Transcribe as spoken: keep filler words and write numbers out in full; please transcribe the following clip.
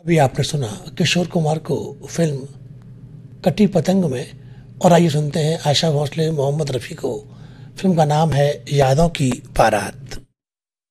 अभी आपने सुना किशोर कुमार को फिल्म कटी पतंग में। और आइए सुनते हैं आशा भोसले मोहम्मद रफ़ी को। फिल्म का नाम है यादों की बारात।